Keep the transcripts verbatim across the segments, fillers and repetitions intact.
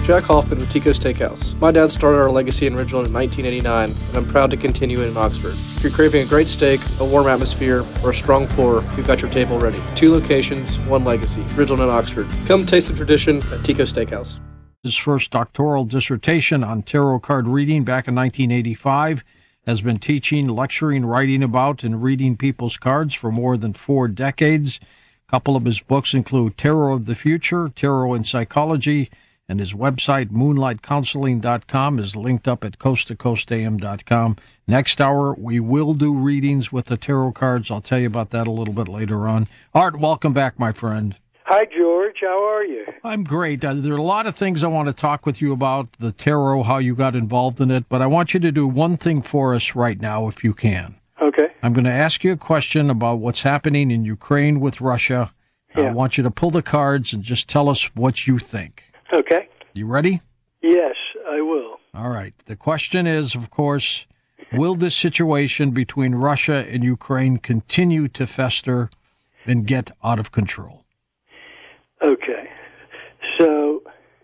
Jack Hoffman with Tico Steakhouse. My dad started our legacy in Ridgeland in nineteen eighty-nine, and I'm proud to continue it in Oxford. If you're craving a great steak, a warm atmosphere, or a strong pour, we've got your table ready. Two locations, one legacy, Ridgeland and Oxford. Come taste the tradition at Tico Steakhouse. His first doctoral dissertation on tarot card reading back in nineteen eighty-five, has been teaching, lecturing, writing about, and reading people's cards for more than four decades. A couple of his books include Tarot of the Future, Tarot in Psychology, and his website, moonlight counseling dot com, is linked up at coast to coast a m dot com. Next hour, we will do readings with the tarot cards. I'll tell you about that a little bit later on. Art, welcome back, my friend. Hi, George. How are you? I'm great. Uh, there are a lot of things I want to talk with you about, the tarot, how you got involved in it, but I want you to do one thing for us right now, if you can. Okay. I'm going to ask you a question about what's happening in Ukraine with Russia. Yeah. I want you to pull the cards and just tell us what you think. Okay. You ready? Yes, I will. All right. The question is, of course, will this situation between Russia and Ukraine continue to fester and get out of control? Okay, so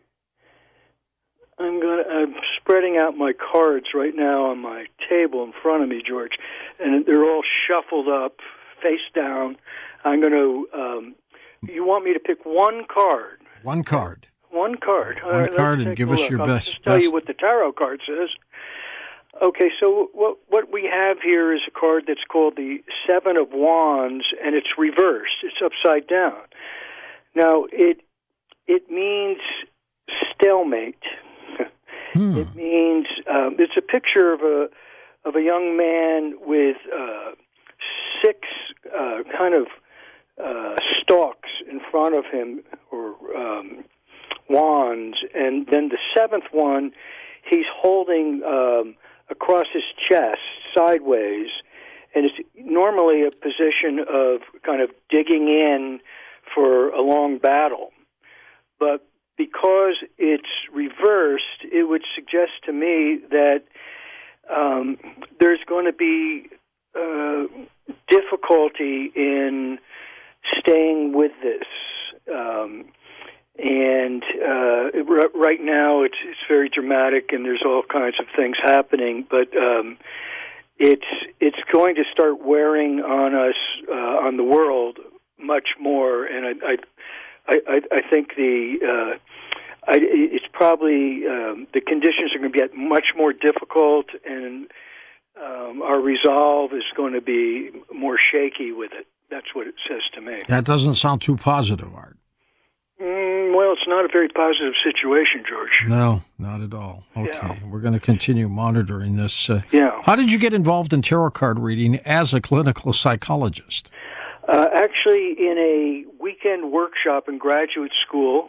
I'm going. I'm spreading out my cards right now on my table in front of me, George, and they're all shuffled up, face down. I'm going to. Um, you want me to pick one card? One card. One card. One right, card, and give us look. your I'll best. Just tell best. you what the tarot card says. Okay, so what what we have here is a card that's called the Seven of Wands, and it's reversed. It's upside down. Now, it it means stalemate. Hmm. It means um, it's a picture of a of a young man with uh, six uh, kind of uh, stalks in front of him, or um, wands, and then the seventh one he's holding um, across his chest sideways, and it's normally a position of kind of digging in for a long battle. But because it's reversed, it would suggest to me that um, there's going to be uh, difficulty in staying with this. Um, and uh, r- right now it's it's very dramatic, and there's all kinds of things happening, but um, it's it's going to start wearing on us, uh, on the world, much more, and I, I, I, I think the uh, I, it's probably um, the conditions are going to get much more difficult, and um, our resolve is going to be more shaky with it. That's what it says to me. That doesn't sound too positive, Art. Mm, well, it's not a very positive situation, George. No, not at all. Okay, Yeah. We're going to continue monitoring this. Uh, Yeah. How did you get involved in tarot card reading as a clinical psychologist? Uh, actually, in a weekend workshop in graduate school,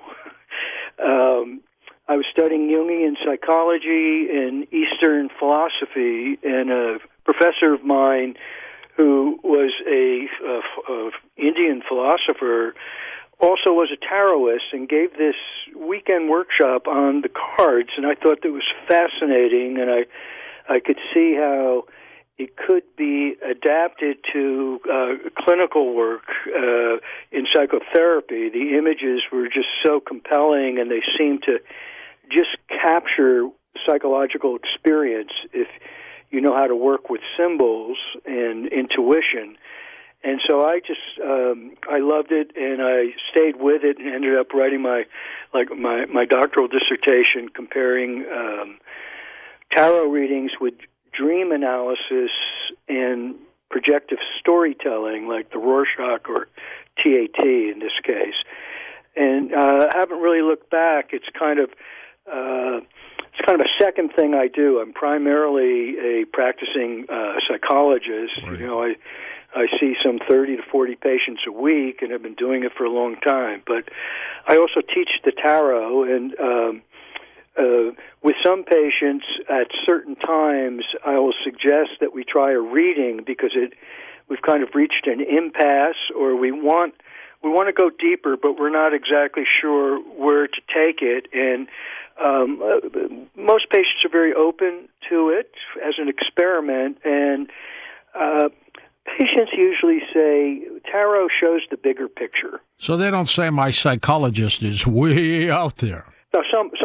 um, I was studying Jungian psychology and Eastern philosophy, and a professor of mine who was a, a, a Indian philosopher also was a tarotist and gave this weekend workshop on the cards, and I thought that was fascinating, and I I could see how it could be adapted to uh, clinical work uh, in psychotherapy. The images were just so compelling, and they seemed to just capture psychological experience if you know how to work with symbols and intuition. And so I just um, I loved it, and I stayed with it, and ended up writing my like my, my doctoral dissertation comparing um, tarot readings with dream analysis and projective storytelling, like the Rorschach or T A T in this case. And uh, I haven't really looked back. It's kind of uh, it's kind of a second thing I do. I'm primarily a practicing uh, psychologist. Right. You know, I I see some thirty to forty patients a week, and I've been doing it for a long time. But I also teach the tarot, and um, uh, with some patients at certain times, I will suggest that we try a reading because it we've kind of reached an impasse, or we want we want to go deeper, but we're not exactly sure where to take it. And um, uh, most patients are very open to it as an experiment, and uh, patients usually say tarot shows the bigger picture. So they don't say my psychologist is way out there. Now, some